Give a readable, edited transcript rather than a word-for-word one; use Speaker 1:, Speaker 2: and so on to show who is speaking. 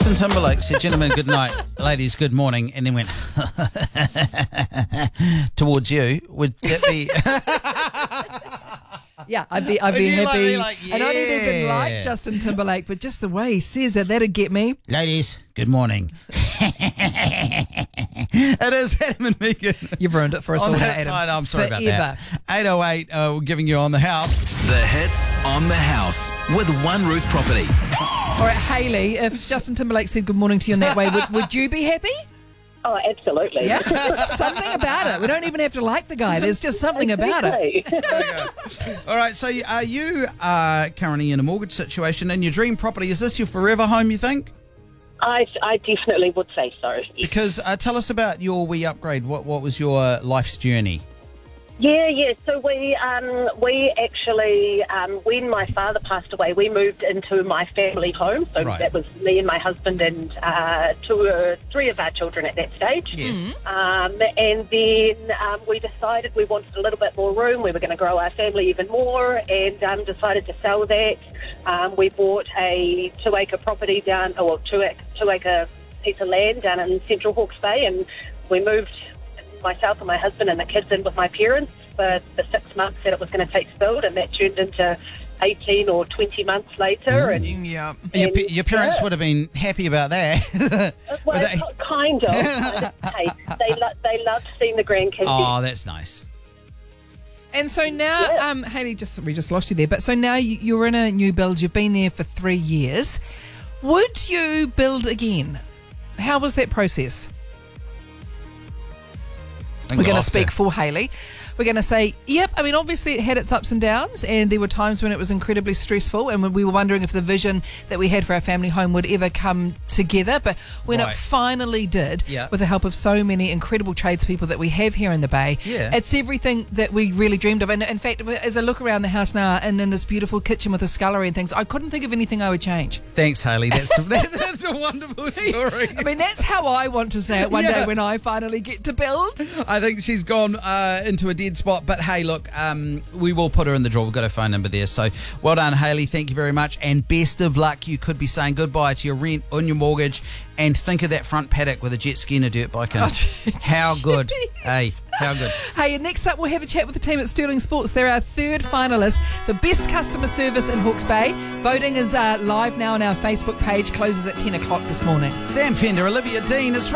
Speaker 1: Justin Timberlake said, "Gentlemen, good night. Ladies, good morning," and then went towards you. Would that be?
Speaker 2: Yeah, I'd be happy. And I don't even like Justin Timberlake, but just the way he says it, that'd get me.
Speaker 1: Ladies, good morning. It is Adam and Megan.
Speaker 2: You've ruined it for us
Speaker 1: on
Speaker 2: all,
Speaker 1: that
Speaker 2: Adam.
Speaker 1: side. I'm sorry
Speaker 2: Forever.
Speaker 1: about that. 808, we're giving you On the House.
Speaker 3: The hits on the house with One Roof Property.
Speaker 2: All right, Hayley, if Justin Timberlake said good morning to you in that way, would you be happy?
Speaker 4: Oh, absolutely.
Speaker 2: Yeah, there's just something about it. We don't even have to like the guy. There's just something about it.
Speaker 1: All right, so are you currently in a mortgage situation in your dream property? Is this your forever home, you think?
Speaker 4: I definitely would say so.
Speaker 1: Because tell us about your wee upgrade. What was your life's journey?
Speaker 4: Yeah. So we actually, when my father passed away, we moved into my family home. So that was me and my husband and three of our children at that stage.
Speaker 1: Yes.
Speaker 4: And then we decided we wanted a little bit more room. We were going to grow our family even more, and decided to sell that. We bought a 2-acre property two-acre piece of land down in central Hawke's Bay, and we moved myself and my husband and the kids in with my parents for the 6 months that it was going to take to build, and that turned into 18 or 20 months later. And
Speaker 1: your parents would have been happy about that.
Speaker 4: Well, kind of. Hey, they loved seeing the grandkids.
Speaker 1: Oh, that's nice.
Speaker 2: And so now, Hayley, we just lost you there, but so now you're in a new build. You've been there for 3 years. Would you build again? How was that process? We're going to speak for Hayley. We're going to say, yep, I mean, obviously it had its ups and downs, and there were times when it was incredibly stressful, and when we were wondering if the vision that we had for our family home would ever come together. But when it finally did, with the help of so many incredible tradespeople that we have here in the Bay, it's everything that we really dreamed of. And in fact, as I look around the house now and in this beautiful kitchen with a scullery and things, I couldn't think of anything I would change.
Speaker 1: Thanks, Hayley. That's a wonderful story.
Speaker 2: I mean, that's how I want to say it one day when I finally get to build.
Speaker 1: I think she's gone into a dead spot, but hey, look, we will put her in the drawer. We've got her phone number there. So well done, Hayley. Thank you very much, and best of luck. You could be saying goodbye to your rent on your mortgage, and think of that front paddock with a jet ski and a dirt bike in. How good. Hey, how good.
Speaker 2: Hey, and next up we'll have a chat with the team at Sterling Sports. They're our third finalist for Best Customer Service in Hawke's Bay. Voting is live now on our Facebook page. Closes at 10 o'clock this morning.
Speaker 1: Sam Fender, Olivia Dean, it's